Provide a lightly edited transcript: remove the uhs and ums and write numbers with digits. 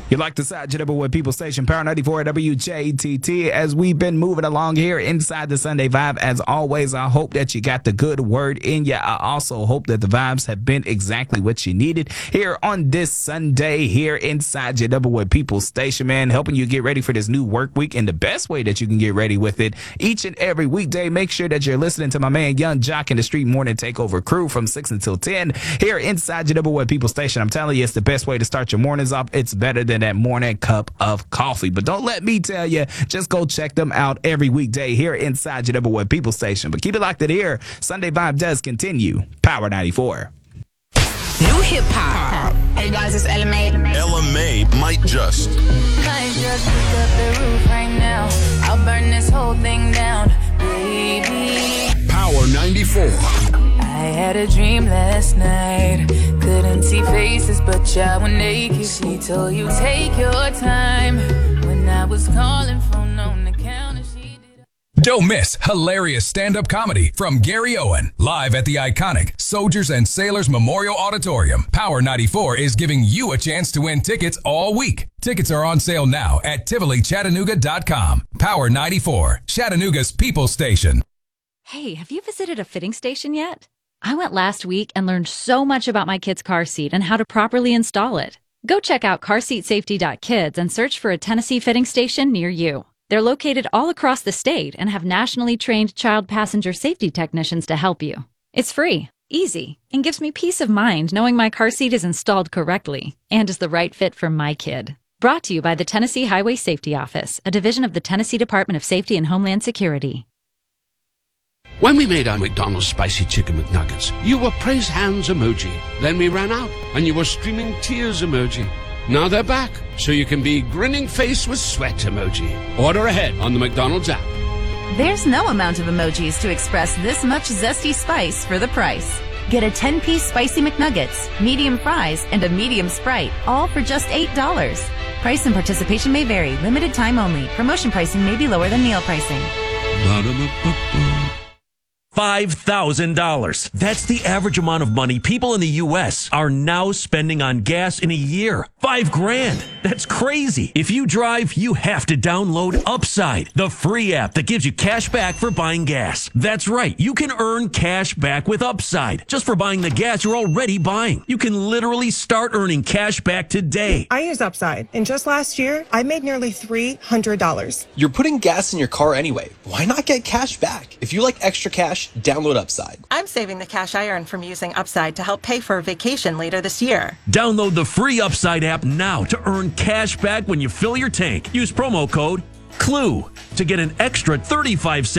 You like the Side Jitterbug with People Station, Power 94 WJTT. As we've been moving along here inside the Sunday Vibe, as always, I hope that you got the good word in you. I also hope that the vibes have been exactly what you needed here on this Sunday here inside Jitterbug with People Station, man, helping you get ready for this new work week in the best way that you can get ready with it each and every weekday. Make sure that you're listening to my man Young Jock and the Street Morning Takeover crew from 6 until 10 here inside Jitterbug with People Station. I'm telling you, it's the best way to start your mornings off. It's better than that morning cup of coffee. But don't let me tell you, just go check them out every weekday here inside Jitterbug with People Station. But keep it locked in here. Sunday Vibe does continue. Power 94. New hip hop. Hey guys, it's LMA. LMA might just pick up the roof right now. I'll burn this whole thing down, baby. Power 94. I had a dream last night. Couldn't see faces, but y'all were naked. She told you take your time. When I was calling phone on the counter, she did. Don't miss hilarious stand-up comedy from Gary Owen, live at the iconic Soldiers and Sailors Memorial Auditorium. Power 94 is giving you a chance to win tickets all week. Tickets are on sale now at TivoliChattanooga.com. Power 94, Chattanooga's People Station. Hey, have you visited a fitting station yet? I went last week and learned so much about my kid's car seat and how to properly install it. Go check out carseatsafety.kids and search for a Tennessee fitting station near you. They're located all across the state and have nationally trained child passenger safety technicians to help you. It's free, easy, and gives me peace of mind knowing my car seat is installed correctly and is the right fit for my kid. Brought to you by the Tennessee Highway Safety Office, a division of the Tennessee Department of Safety and Homeland Security. When we made our McDonald's Spicy Chicken McNuggets, you were praise hands emoji. Then we ran out, and you were streaming tears emoji. Now they're back, so you can be grinning face with sweat emoji. Order ahead on the McDonald's app. There's no amount of emojis to express this much zesty spice for the price. Get a 10-piece Spicy McNuggets, medium fries, and a medium Sprite, all for just $8. Price and participation may vary. Limited time only. Promotion pricing may be lower than meal pricing. $5,000. That's the average amount of money people in the U.S. are now spending on gas in a year. $5,000. That's crazy. If you drive, you have to download Upside, the free app that gives you cash back for buying gas. That's right. You can earn cash back with Upside just for buying the gas you're already buying. You can literally start earning cash back today. I use Upside, and just last year, I made nearly $300. You're putting gas in your car anyway. Why not get cash back? If you like extra cash, download Upside. I'm saving the cash I earn from using Upside to help pay for a vacation later this year. Download the free Upside app now to earn cash back when you fill your tank. Use promo code CLUE to get an extra 35 cents